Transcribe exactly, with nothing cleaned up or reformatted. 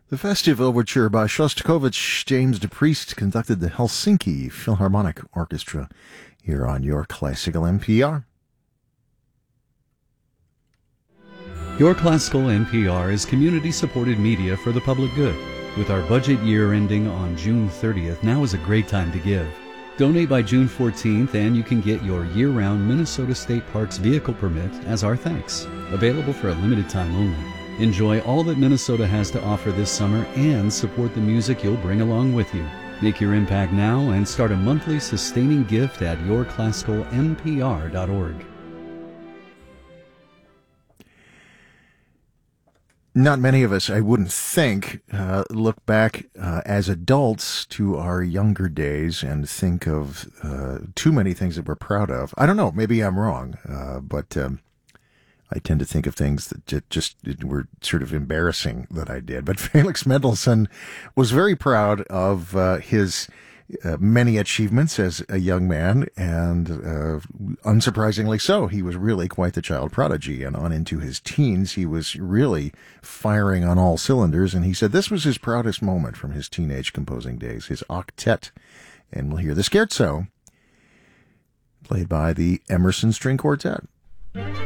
The festive overture by Shostakovich James DePriest conducted the Helsinki Philharmonic Orchestra here on Your Classical N P R. Your Classical N P R is community-supported media for the public good. With our budget year ending on June thirtieth, now is a great time to give. Donate by June fourteenth and you can get your year-round Minnesota State Parks vehicle permit as our thanks. Available for a limited time only. Enjoy all that Minnesota has to offer this summer and support the music you'll bring along with you. Make your impact now and start a monthly sustaining gift at your classical n p r dot org. Not many of us, I wouldn't think, uh, look back uh, as adults to our younger days and think of uh, too many things that we're proud of. I don't know, maybe I'm wrong, uh, but um, I tend to think of things that ju- just were sort of embarrassing that I did. But Felix Mendelssohn was very proud of uh, his uh, many achievements as a young man, and uh, unsurprisingly so. He was really quite the child prodigy, and on into his teens, he was really firing on all cylinders, and he said this was his proudest moment from his teenage composing days, his octet. And we'll hear the scherzo, played by the Emerson String Quartet.